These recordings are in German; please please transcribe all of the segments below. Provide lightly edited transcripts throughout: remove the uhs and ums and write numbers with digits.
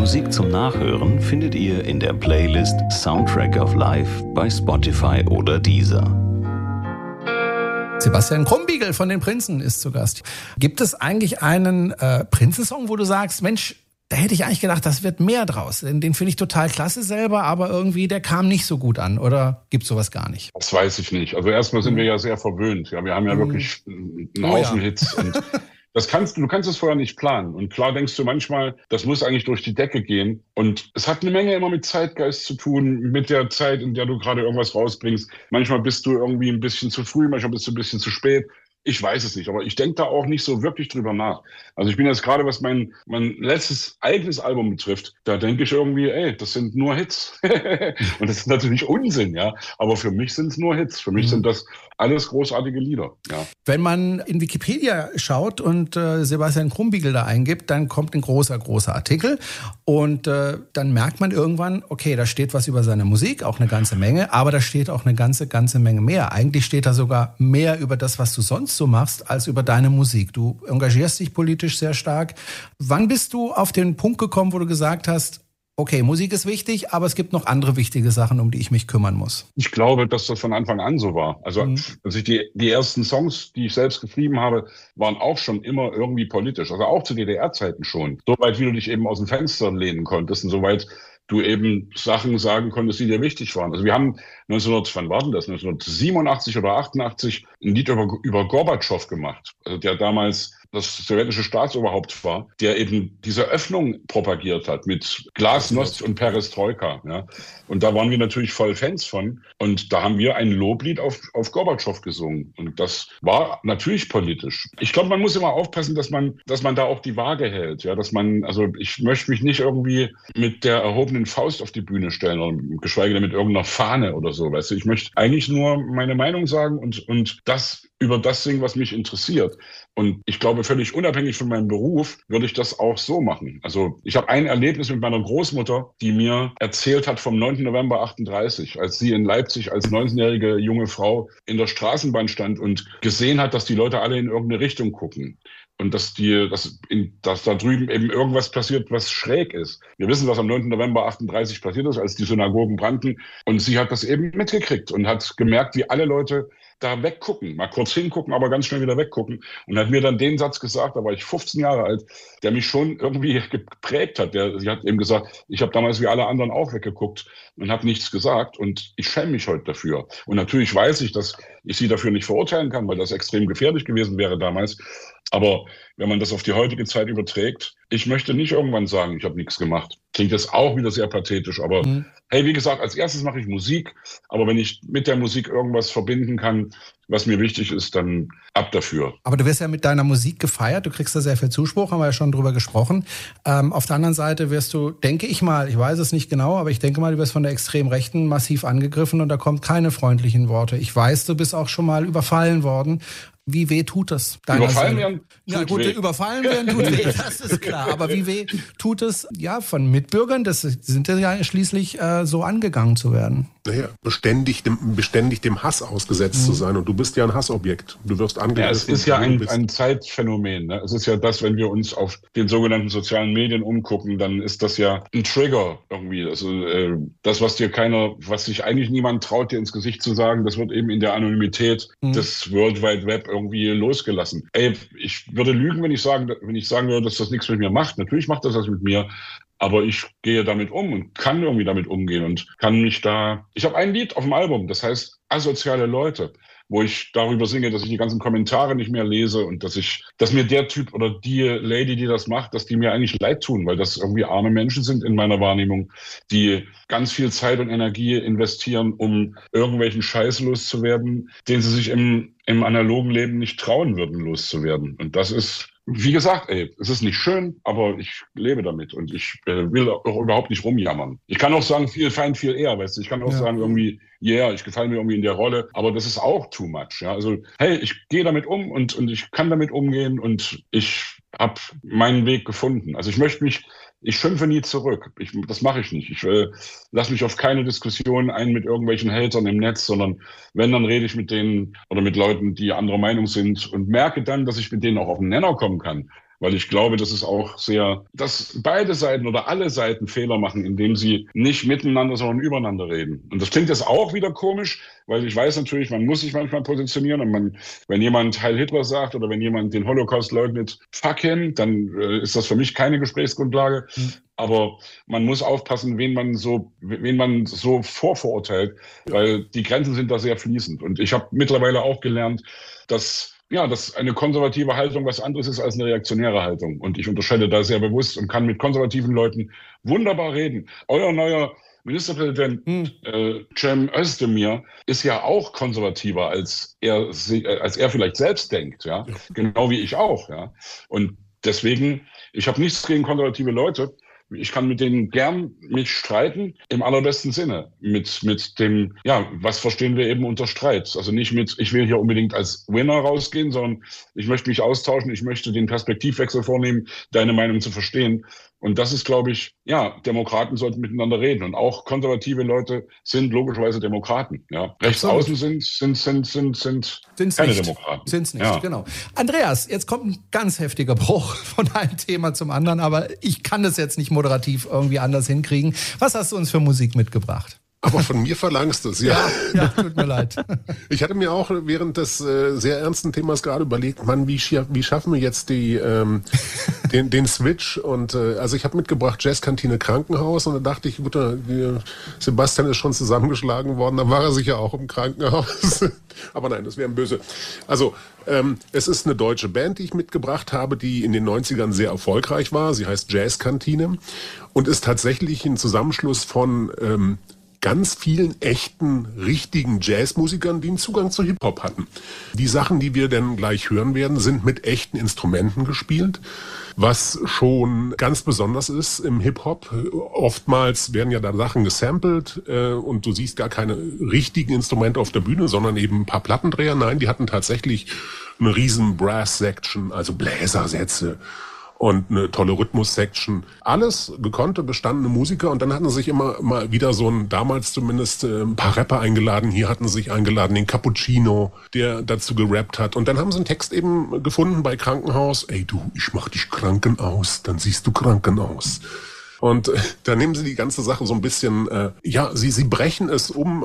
Musik zum Nachhören findet ihr in der Playlist Soundtrack of Life bei Spotify oder Deezer. Sebastian Krumbiegel von den Prinzen ist zu Gast. Gibt es eigentlich einen Prinzen-Song, wo du sagst, Mensch, da hätte ich eigentlich gedacht, das wird mehr draus. Den finde ich total klasse selber, aber irgendwie, der kam nicht so gut an. Oder gibt es sowas gar nicht? Das weiß ich nicht. Also erstmal sind wir ja sehr verwöhnt. Ja, wir haben ja wirklich einen Haufen Hits. Und du kannst es vorher nicht planen. Und klar denkst du manchmal, das muss eigentlich durch die Decke gehen. Und es hat eine Menge immer mit Zeitgeist zu tun, mit der Zeit, in der du gerade irgendwas rausbringst. Manchmal bist du irgendwie ein bisschen zu früh, manchmal bist du ein bisschen zu spät. Ich weiß es nicht, aber ich denke da auch nicht so wirklich drüber nach. Also ich bin jetzt gerade, was mein letztes eigenes Album betrifft, da denke ich irgendwie, das sind nur Hits. Und das ist natürlich Unsinn, ja. Aber für mich sind es nur Hits. Für mich sind das alles großartige Lieder, ja. Wenn man in Wikipedia schaut und Sebastian Krumbiegel da eingibt, dann kommt ein großer Artikel. Und dann merkt man irgendwann, okay, da steht was über seine Musik, auch eine ganze Menge, aber da steht auch eine ganze Menge mehr. Eigentlich steht da sogar mehr über das, was du sonst so machst, als über deine Musik. Du engagierst dich politisch sehr stark. Wann bist du auf den Punkt gekommen, wo du gesagt hast, okay, Musik ist wichtig, aber es gibt noch andere wichtige Sachen, um die ich mich kümmern muss? Ich glaube, dass das von Anfang an so war. Also als ich die ersten Songs, die ich selbst geschrieben habe, waren auch schon immer irgendwie politisch. Also auch zu DDR-Zeiten schon. Soweit, wie du dich eben aus dem Fenster lehnen konntest und soweit du eben Sachen sagen konntest, die dir wichtig waren. Also wir haben 1987 oder 88 ein Lied über Gorbatschow gemacht, also der damals das sowjetische Staatsoberhaupt war, der eben diese Öffnung propagiert hat mit Glasnost und Perestroika. Ja. Und da waren wir natürlich voll Fans von. Und da haben wir ein Loblied auf Gorbatschow gesungen. Und das war natürlich politisch. Ich glaube, man muss immer aufpassen, dass man da auch die Waage hält. Ja, also ich möchte mich nicht irgendwie mit der erhobenen Faust auf die Bühne stellen oder geschweige denn mit irgendeiner Fahne oder so. Weißt du, ich möchte eigentlich nur meine Meinung sagen und das über das singen, was mich interessiert. Und ich glaube, völlig unabhängig von meinem Beruf würde ich das auch so machen. Also ich habe ein Erlebnis mit meiner Großmutter, die mir erzählt hat vom 9. November 38, als sie in Leipzig als 19-jährige junge Frau in der Straßenbahn stand und gesehen hat, dass die Leute alle in irgendeine Richtung gucken. Und dass da drüben eben irgendwas passiert, was schräg ist. Wir wissen, was am 9. November 38 passiert ist, als die Synagogen brannten. Und sie hat das eben mitgekriegt und hat gemerkt, wie alle Leute da weggucken, mal kurz hingucken, aber ganz schnell wieder weggucken. Und hat mir dann den Satz gesagt, da war ich 15 Jahre alt, der mich schon irgendwie geprägt hat. Sie hat eben gesagt, ich habe damals wie alle anderen auch weggeguckt und habe nichts gesagt und ich schäme mich heute dafür. Und natürlich weiß ich, dass ich sie dafür nicht verurteilen kann, weil das extrem gefährlich gewesen wäre damals. Aber wenn man das auf die heutige Zeit überträgt, ich möchte nicht irgendwann sagen, ich habe nichts gemacht. Klingt das auch wieder sehr pathetisch, aber hey, wie gesagt, als erstes mache ich Musik, aber wenn ich mit der Musik irgendwas verbinden kann, was mir wichtig ist, dann ab dafür. Aber du wirst ja mit deiner Musik gefeiert, du kriegst da sehr viel Zuspruch, haben wir ja schon drüber gesprochen. Auf der anderen Seite wirst du, denke ich mal, ich weiß es nicht genau, aber ich denke mal, du wirst von der Extremrechten massiv angegriffen und da kommen keine freundlichen Worte. Ich weiß, du bist auch schon mal überfallen worden. Wie weh tut es? Überfallen werden? Ja gut, überfallen werden tut weh, das ist klar. Aber wie weh tut es ja von Mitbürgern? Das sind ja schließlich so angegangen zu werden. Naja, beständig dem Hass ausgesetzt zu sein. Und du bist ja ein Hassobjekt. Du wirst angegriffen. Ja, es ist ja ein Zeitphänomen. Ne? Es ist ja das, wenn wir uns auf den sogenannten sozialen Medien umgucken, dann ist das ja ein Trigger irgendwie. Also das, was sich eigentlich niemand traut, dir ins Gesicht zu sagen, das wird eben in der Anonymität des World Wide Web irgendwie losgelassen. Ich würde lügen, wenn ich sagen würde, dass das nichts mit mir macht. Natürlich macht das was mit mir. Aber ich gehe damit um und kann irgendwie damit umgehen und kann mich ich habe ein Lied auf dem Album, das heißt Asoziale Leute, wo ich darüber singe, dass ich die ganzen Kommentare nicht mehr lese und dass mir der Typ oder die Lady, die das macht, dass die mir eigentlich leid tun, weil das irgendwie arme Menschen sind in meiner Wahrnehmung, die ganz viel Zeit und Energie investieren, um irgendwelchen Scheiß loszuwerden, den sie sich im analogen Leben nicht trauen würden, loszuwerden. Und das ist, wie gesagt, es ist nicht schön, aber ich lebe damit und ich will auch überhaupt nicht rumjammern. Ich kann auch sagen, viel Feind, viel eher, weißt du. Ich kann auch sagen, irgendwie, ich gefalle mir irgendwie in der Rolle, aber das ist auch too much. Ja? Also, hey, ich gehe damit um und ich kann damit umgehen und ich habe meinen Weg gefunden. Also ich schimpfe nie zurück. Das mache ich nicht. Ich lasse mich auf keine Diskussion ein mit irgendwelchen Hatern im Netz, sondern wenn, dann rede ich mit denen oder mit Leuten, die anderer Meinung sind und merke dann, dass ich mit denen auch auf den Nenner kommen kann. weil ich glaube, das ist auch dass beide Seiten oder alle Seiten Fehler machen, indem sie nicht miteinander, sondern übereinander reden. Und das klingt jetzt auch wieder komisch, weil ich weiß natürlich, man muss sich manchmal positionieren und wenn jemand Heil Hitler sagt oder wenn jemand den Holocaust leugnet, fuck him, dann ist das für mich keine Gesprächsgrundlage. Aber man muss aufpassen, wen man so vorverurteilt, weil die Grenzen sind da sehr fließend. Und ich habe mittlerweile auch gelernt, dass eine konservative Haltung was anderes ist als eine reaktionäre Haltung. Und ich unterscheide da sehr bewusst und kann mit konservativen Leuten wunderbar reden. Euer neuer Ministerpräsident Cem Özdemir ist ja auch konservativer, als er vielleicht selbst denkt. Ja? Genau wie ich auch. Ja? Und deswegen, ich habe nichts gegen konservative Leute. Ich kann mit denen gern mich streiten, im allerbesten Sinne. Mit dem, was verstehen wir eben unter Streit? Also nicht ich will hier unbedingt als Winner rausgehen, sondern ich möchte mich austauschen, ich möchte den Perspektivwechsel vornehmen, deine Meinung zu verstehen. Und das ist, glaube ich, Demokraten sollten miteinander reden. Und auch konservative Leute sind logischerweise Demokraten. Ja. Rechtsaußen sind keine Demokraten. Sind's nicht, genau. Andreas, jetzt kommt ein ganz heftiger Bruch von einem Thema zum anderen, aber ich kann das jetzt nicht moderativ irgendwie anders hinkriegen. Was hast du uns für Musik mitgebracht? Aber von mir verlangst du es, ja. Ja, tut mir leid. Ich hatte mir auch während des sehr ernsten Themas gerade überlegt, Mann, wie schaffen wir jetzt den Switch? Und also ich habe mitgebracht Jazzkantine Krankenhaus und da dachte ich, gut, Sebastian ist schon zusammengeschlagen worden, da war er sicher auch im Krankenhaus. Aber nein, das wäre böse. Also es ist eine deutsche Band, die ich mitgebracht habe, die in den 90ern sehr erfolgreich war. Sie heißt Jazzkantine und ist tatsächlich ein Zusammenschluss von ganz vielen echten, richtigen Jazzmusikern, die einen Zugang zu Hip-Hop hatten. Die Sachen, die wir dann gleich hören werden, sind mit echten Instrumenten gespielt, was schon ganz besonders ist im Hip-Hop. Oftmals werden ja da Sachen gesampelt und du siehst gar keine richtigen Instrumente auf der Bühne, sondern eben ein paar Plattendreher. Nein, die hatten tatsächlich eine riesen Brass-Section, also Bläsersätze. Und eine tolle Rhythmus-Section. Alles gekonnte, bestandene Musiker. Und dann hatten sie sich immer mal wieder damals zumindest, ein paar Rapper eingeladen. Hier hatten sie sich eingeladen, den Cappuccino, der dazu gerappt hat. Und dann haben sie einen Text eben gefunden bei Krankenhaus. Ey du, ich mach dich kranken aus, dann siehst du kranken aus. Und da nehmen sie die ganze Sache so ein bisschen, sie brechen es um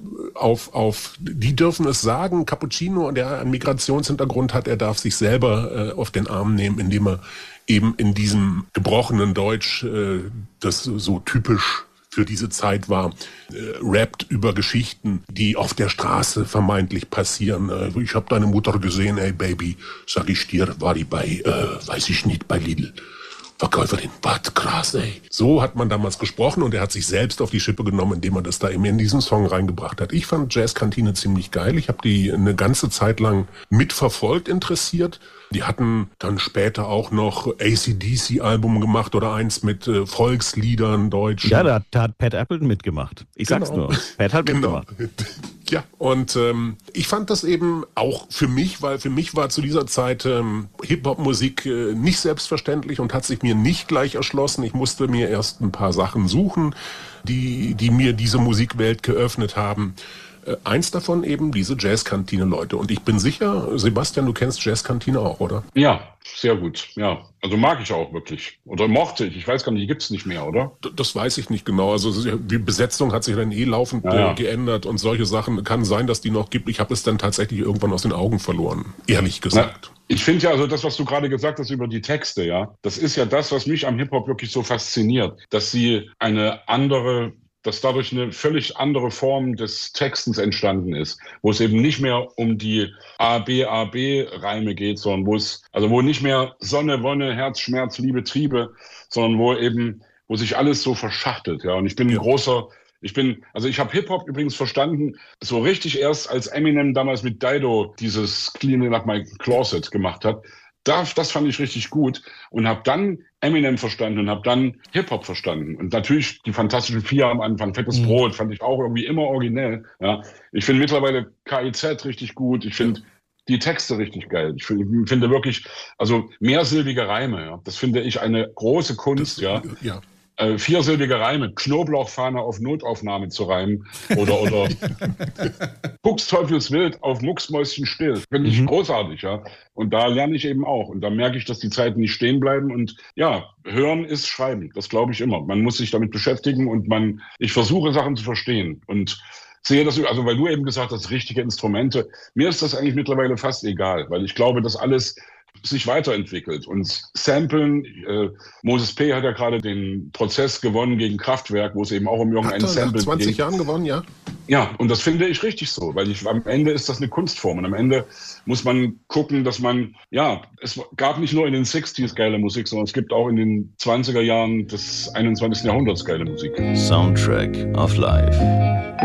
die dürfen es sagen, Cappuccino, der einen Migrationshintergrund hat, er darf sich selber auf den Arm nehmen, indem er eben in diesem gebrochenen Deutsch, das so typisch für diese Zeit war, rappt über Geschichten, die auf der Straße vermeintlich passieren. Ich habe deine Mutter gesehen, ey Baby, sag ich dir, war die bei, weiß ich nicht, bei Lidl. Verkäuferin, was krass, ey. So hat man damals gesprochen und er hat sich selbst auf die Schippe genommen, indem er das da eben in diesen Song reingebracht hat. Ich fand Jazzkantine ziemlich geil. Ich habe die eine ganze Zeit lang mitverfolgt, interessiert. Die hatten dann später auch noch AC/DC-Album gemacht oder eins mit Volksliedern, Deutsch. Ja, da hat Pat Appleton mitgemacht. Ich sag's nur. Pat hat mitgemacht. Ja, und ich fand das eben auch für mich, weil für mich war zu dieser Zeit Hip-Hop-Musik nicht selbstverständlich und hat sich mir nicht gleich erschlossen. Ich musste mir erst ein paar Sachen suchen, die mir diese Musikwelt geöffnet haben. Eins davon eben diese Jazzkantine-Leute. Und ich bin sicher, Sebastian, du kennst Jazzkantine auch, oder? Ja, sehr gut. Ja, also mag ich auch wirklich. Oder mochte ich. Ich weiß gar nicht, die gibt's nicht mehr, oder? Das weiß ich nicht genau. Also die Besetzung hat sich dann laufend geändert und solche Sachen. Kann sein, dass die noch gibt. Ich habe es dann tatsächlich irgendwann aus den Augen verloren, ehrlich gesagt. Ich finde ja, also das, was du gerade gesagt hast über die Texte, ja, das ist ja das, was mich am Hip-Hop wirklich so fasziniert, dass dadurch eine völlig andere Form des Textens entstanden ist, wo es eben nicht mehr um die A-B-A-B-Reime geht, sondern wo nicht mehr Sonne, Wonne, Herz, Schmerz, Liebe, Triebe, sondern wo sich alles so verschachtelt, ja. Und ich habe Hip-Hop übrigens verstanden, so richtig erst, als Eminem damals mit Dido dieses Clean Like My Closet gemacht hat. Das fand ich richtig gut und habe dann Eminem verstanden und habe dann Hip-Hop verstanden. Und natürlich die Fantastischen Vier am Anfang, Fettes Brot, fand ich auch irgendwie immer originell. Ja. Ich finde mittlerweile KIZ richtig gut. Ich finde die Texte richtig geil. Ich finde wirklich, also mehrsilbige Reime, ja. Das finde ich eine große Kunst, ja. viersilbige Reime, Knoblauchfahne auf Notaufnahme zu reimen oder Fuchsteufelswild auf Mucksmäuschen still. Finde ich großartig, ja. Und da lerne ich eben auch. Und da merke ich, dass die Zeiten nicht stehen bleiben. Und ja, hören ist schreiben. Das glaube ich immer. Man muss sich damit beschäftigen und ich versuche Sachen zu verstehen. Und sehe das, also weil du eben gesagt hast, richtige Instrumente. Mir ist das eigentlich mittlerweile fast egal, weil ich glaube, dass alles sich weiterentwickelt. Und Samplen, Moses P. hat ja gerade den Prozess gewonnen gegen Kraftwerk, wo es eben auch um irgendein Sample ging. 20 Jahren gewonnen, ja? Ja, und das finde ich richtig so, weil am Ende ist das eine Kunstform und am Ende muss man gucken, dass man, es gab nicht nur in den 60s geile Musik, sondern es gibt auch in den 20er Jahren des 21. Jahrhunderts geile Musik. Soundtrack of Life.